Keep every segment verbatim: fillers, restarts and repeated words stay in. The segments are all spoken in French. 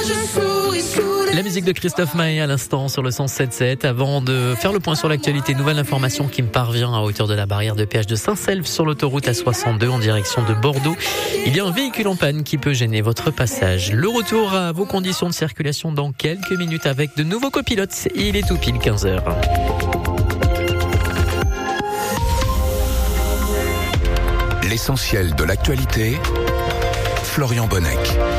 La musique de Christophe Maé à l'instant sur le cent sept sept. Avant de faire le point sur l'actualité, nouvelle information qui me parvient à hauteur de la barrière de péage de Saint-Selve sur l'autoroute A soixante-deux en direction de Bordeaux. Il y a un véhicule en panne qui peut gêner votre passage. Le retour à vos conditions de circulation dans quelques minutes avec de nouveaux copilotes. Il est tout pile quinze heures. L'essentiel de l'actualité, Florian Bonnec.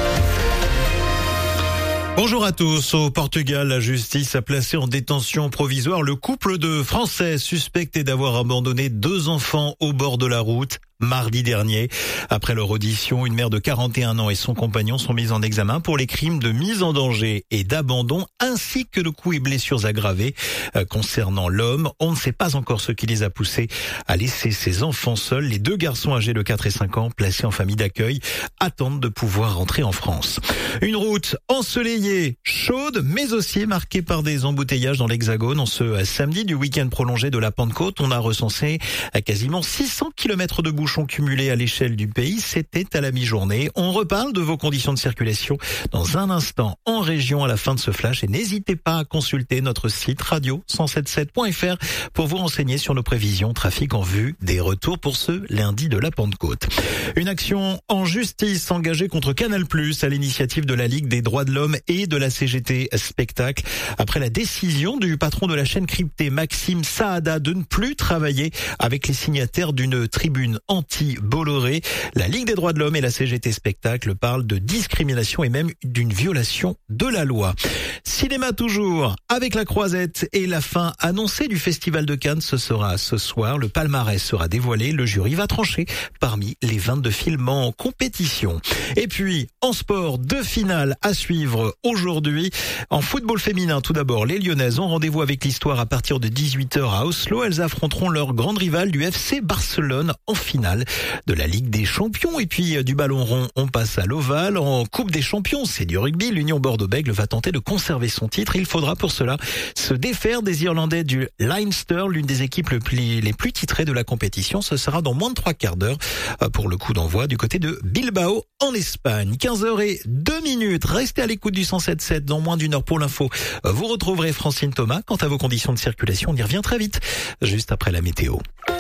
Bonjour à tous. Au Portugal, la justice a placé en détention provisoire le couple de Français suspectés d'avoir abandonné deux enfants au bord de la route mardi dernier. Après leur audition, une mère de quarante et un ans et son compagnon sont mis en examen pour les crimes de mise en danger et d'abandon ainsi que de coups et blessures aggravés. Euh, concernant l'homme, on ne sait pas encore ce qui les a poussés à laisser ses enfants seuls. Les deux garçons âgés de quatre et cinq ans placés en famille d'accueil attendent de pouvoir rentrer en France. Une route ensoleillée, chaude, mais aussi marquée par des embouteillages dans l'Hexagone. En ce samedi du week-end prolongé de la Pentecôte, on a recensé quasiment six cents kilomètres de bouchons cumulés à l'échelle du pays. C'était à la mi-journée. On reparle de vos conditions de circulation dans un instant en région à la fin de ce flash. Et n'hésitez pas à consulter notre site radio cent soixante-dix-sept point f r pour vous renseigner sur nos prévisions trafic en vue des retours pour ce lundi de la Pentecôte. Une action en justice engagée contre Canal plus, à l'initiative de la Ligue des droits de l'homme et de la C G T Spectacle, après la décision du patron de la chaîne cryptée Maxime Saada de ne plus travailler avec les signataires d'une tribune anti-Bolloré. La Ligue des droits de l'homme et la C G T Spectacle parlent de discrimination et même d'une violation de la loi. Cinéma toujours, avec La Croisette et la fin annoncée du Festival de Cannes, ce sera ce soir. Le palmarès sera dévoilé, le jury va trancher parmi les vingt-deux films en compétition. Et puis, en sport, deux finales à suivre aujourd'hui. En football féminin, tout d'abord, les Lyonnaises ont rendez-vous avec l'histoire à partir de dix-huit heures à Oslo. Elles affronteront leur grande rivale du F C Barcelone en finale de la Ligue des Champions. Et puis, du ballon rond, on passe à l'ovale. En Coupe des Champions, c'est du rugby. L'Union Bordeaux-Bègles va tenter de conserver son titre. Il faudra pour cela se défaire des Irlandais du Leinster, l'une des équipes les plus, les plus titrées de la compétition. Ce sera dans moins de trois quarts d'heure pour le coup d'envoi du côté de Bilbao en Espagne. quinze heures et deux minutes. Restez à l'écoute du cent soixante-dix-sept. Dans moins d'une heure pour l'info, vous retrouverez Francine Thomas. Quant à vos conditions de circulation, on y revient très vite, juste après la météo.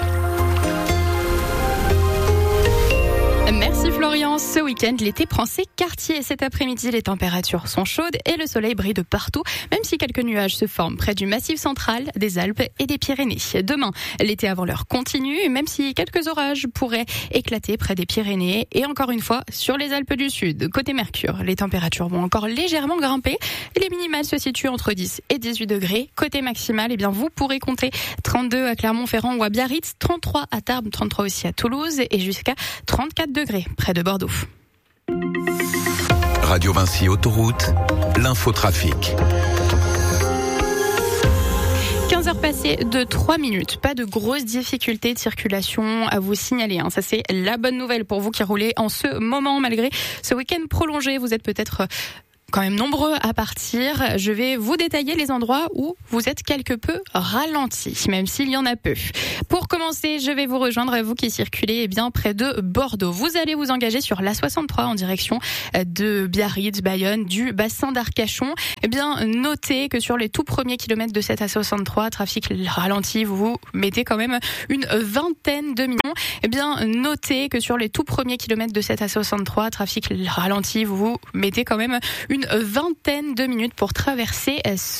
Merci Florian. Ce week-end, l'été prend ses quartiers. Cet après-midi, les températures sont chaudes et le soleil brille de partout, même si quelques nuages se forment près du Massif central, des Alpes et des Pyrénées. Demain, l'été avant l'heure continue, même si quelques orages pourraient éclater près des Pyrénées et encore une fois sur les Alpes du Sud. Côté Mercure, les températures vont encore légèrement grimper. Les minimales se situent entre dix et dix-huit degrés. Côté maximal, eh bien, vous pourrez compter trente-deux à Clermont-Ferrand ou à Biarritz, trente-trois à Tarbes, trente-trois aussi à Toulouse et jusqu'à trente-quatre degrés près de Bordeaux. Radio Vinci Autoroute, l'infotrafic. quinze heures passées de trois minutes. Pas de grosses difficultés de circulation à vous signaler. Hein. Ça, c'est la bonne nouvelle pour vous qui roulez en ce moment, malgré ce week-end prolongé. Vous êtes peut-être quand même nombreux à partir. Je vais vous détailler les endroits où vous êtes quelque peu ralentis, même s'il y en a peu. Pour commencer, je vais vous rejoindre, vous qui circulez eh bien près de Bordeaux. Vous allez vous engager sur l'A soixante-trois en direction de Biarritz, Bayonne, du bassin d'Arcachon. Eh bien, notez que sur les tout premiers kilomètres de cette A soixante-trois, trafic ralenti, vous vous mettez quand même une vingtaine de millions. Eh bien, notez que sur les tout premiers kilomètres de cette A soixante-trois, trafic ralenti, vous vous mettez quand même une vingtaine de minutes pour traverser